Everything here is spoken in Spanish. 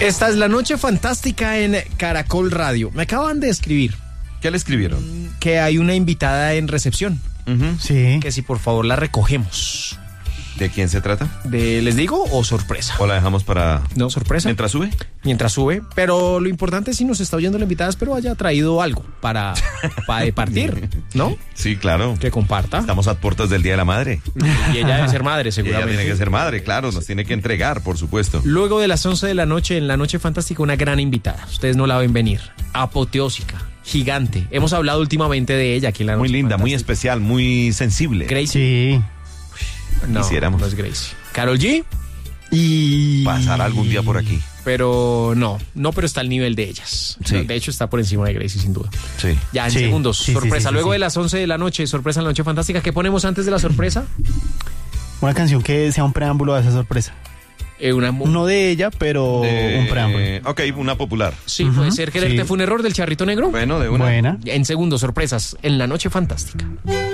Esta es la noche fantástica en Caracol Radio. Me acaban de escribir. ¿Qué le escribieron? Que hay una invitada en recepción. Sí. Que si por favor la recogemos. ¿De quién se trata? ¿Les digo o sorpresa? ¿O la dejamos para...? No, sorpresa. ¿Mientras sube? Mientras sube, pero lo importante es si nos está oyendo la invitada, espero haya traído algo para departir, ¿no? Sí, claro. Que comparta. Estamos a puertas del Día de la Madre. Y ella debe ser madre, Ella seguramente. tiene que ser madre, claro, nos tiene que entregar, por supuesto. Luego de las 11 de la noche, en la Noche Fantástica, una gran invitada. Ustedes no la ven venir. Apoteósica, gigante. Hemos hablado últimamente de ella aquí en la Noche Muy linda, muy Fantástica. especial, muy sensible. Gracie. Sí. No, Quisiéramos. no es Gracie. Karol G, Y... Pasará algún día por aquí. pero no, pero está al nivel de ellas. Sí. De hecho, está por encima de Gracie, sin duda. Sí. Ya, en Sí, segundos, sí, sorpresa. sí, Luego sí. de las 11 de la noche, sorpresa en la Noche Fantástica. ¿Qué ponemos antes de la sorpresa? Una canción que sea un preámbulo a esa sorpresa. No de ella, pero un preámbulo. Ok, una popular. Sí, puede ser. ¿Quererte sí. fue un error del Charrito Negro? Bueno, de una. Buena. En segundos, sorpresas en la Noche Fantástica.